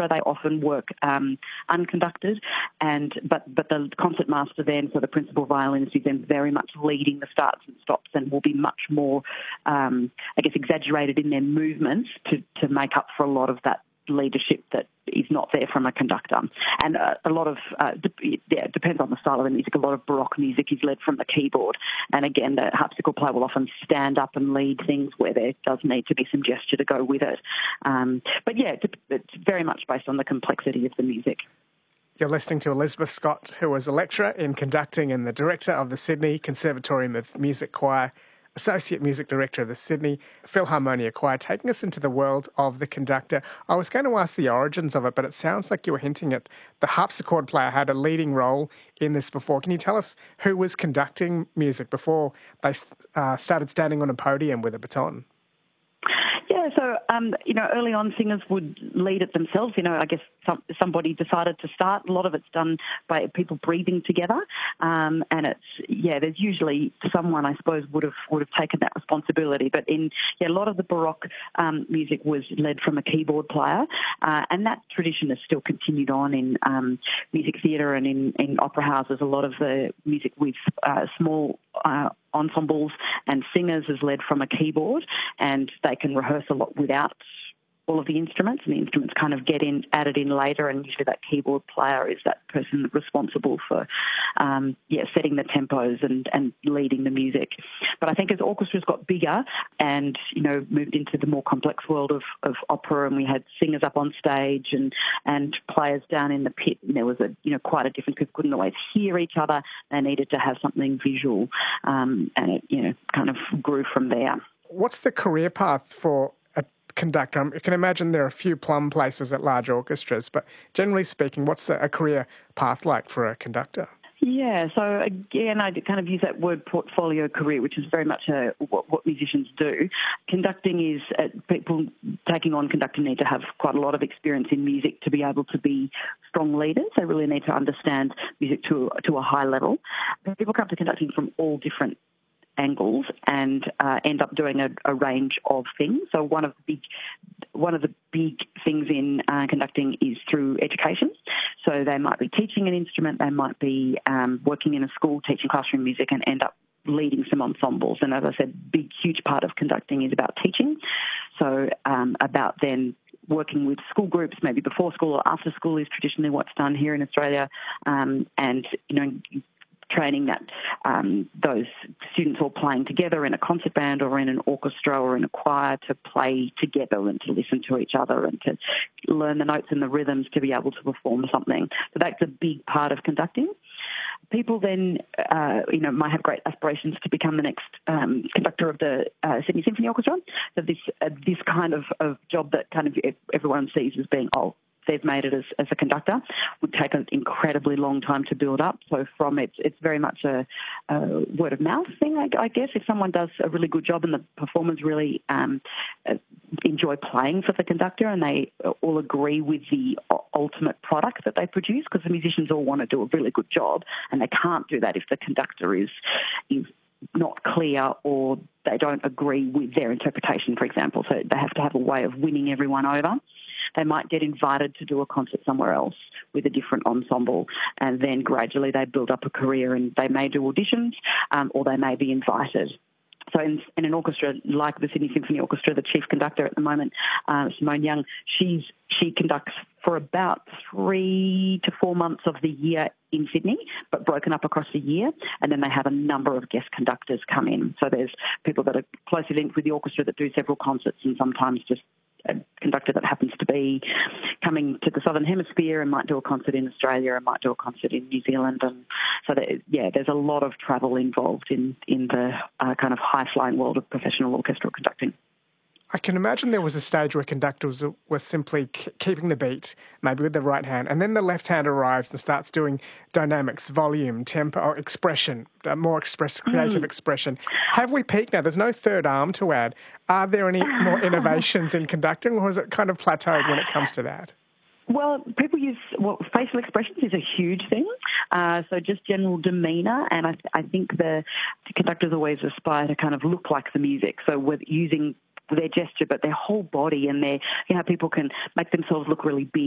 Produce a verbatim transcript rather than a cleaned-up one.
orchestra, they often work um, unconducted, and but but the concertmaster then, so the principal violinist, is then very much leading the starts and stops and will be much more, um, I guess, exaggerated in their movements to, to make up for a lot of that leadership that is not there from a conductor. And uh, a lot of, uh, de- yeah, it depends on the style of the music, a lot of Baroque music is led from the keyboard. And again, the harpsichord player will often stand up and lead things where there does need to be some gesture to go with it. Um, but yeah, it's very much based on the complexity of the music. You're listening to Elizabeth Scott, who was a lecturer in conducting and the director of the Sydney Conservatorium of Music Choir, Associate Music Director of the Sydney Philharmonia Choir, taking us into the world of the conductor. I was going to ask the origins of it, but it sounds like you were hinting at the harpsichord player had a leading role in this before. Can you tell us who was conducting music before they uh, started standing on a podium with a baton? Yeah, so, um, you know, early on singers would lead it themselves. You know, I guess some, somebody decided to start. A lot of it's done by people breathing together. Um, and it's, yeah, there's usually someone, I suppose, would have would have taken that responsibility. But in, yeah, a lot of the Baroque um, music was led from a keyboard player. Uh, and that tradition has still continued on in um, music theatre and in, in opera houses. A lot of the music with uh, small uh, ensembles and singers is led from a keyboard, and they can rehearse a lot without all of the instruments, and the instruments kind of get in added in later, and usually that keyboard player is that person responsible for um, yeah setting the tempos and, and leading the music. But I think as orchestras got bigger and, you know, moved into the more complex world of, of opera, and we had singers up on stage and, and players down in the pit, and there was a you know quite a difference. People couldn't always hear each other. They needed to have something visual, um, and it you know kind of grew from there. What's the career path for a conductor? I can imagine there are a few plum places at large orchestras, but generally speaking, what's the, a career path like for a conductor? Yeah, so again, I kind of use that word portfolio career, which is very much a, what, what musicians do. Conducting is, uh, people taking on conducting need to have quite a lot of experience in music to be able to be strong leaders. They really need to understand music to, to a high level. People come to conducting from all different angles and uh, end up doing a, a range of things. So one of the big, one of the big things in uh, conducting is through education. So they might be teaching an instrument, they might be um, working in a school teaching classroom music and end up leading some ensembles. And as I said, big, huge part of conducting is about teaching. So um, about then working with school groups, maybe before school or after school is traditionally what's done here in Australia. Um, and, you know, training that um, those students all playing together in a concert band or in an orchestra or in a choir to play together and to listen to each other and to learn the notes and the rhythms to be able to perform something. So that's a big part of conducting. People then, uh, you know, might have great aspirations to become the next um, conductor of the uh, Sydney Symphony Orchestra. So this uh, this kind of, of job that kind of everyone sees as being, oh, they've made it as, as a conductor, would take an incredibly long time to build up. So from it, it's very much a, a word of mouth thing, I, I guess. If someone does a really good job and the performers really um, enjoy playing for the conductor and they all agree with the ultimate product that they produce, because the musicians all want to do a really good job, and they can't do that if the conductor is is not clear or they don't agree with their interpretation, for example. So they have to have a way of winning everyone over. They might get invited to do a concert somewhere else with a different ensemble, and then gradually they build up a career, and they may do auditions um, or they may be invited. So in, in an orchestra like the Sydney Symphony Orchestra, the chief conductor at the moment, uh, Simone Young, she's she conducts for about three to four months of the year in Sydney, but broken up across the year. And then they have a number of guest conductors come in. So there's people that are closely linked with the orchestra that do several concerts, and sometimes just a conductor that happens to be coming to the Southern Hemisphere and might do a concert in Australia and might do a concert in New Zealand. And so, that, yeah, there's a lot of travel involved in, in the uh, kind of high-flying world of professional orchestral conducting. I can imagine there was a stage where conductors were simply keeping the beat, maybe with the right hand, and then the left hand arrives and starts doing dynamics, volume, tempo, expression, more express, creative mm. expression. Have we peaked now? There's no third arm to add. Are there any more innovations in conducting, or is it kind of plateaued when it comes to that? Well, people use, well, facial expressions is a huge thing. Uh, so just general demeanour, and I, I think the, the conductors always aspire to kind of look like the music. So with using their gesture, but their whole body and their, you know, people can make themselves look really big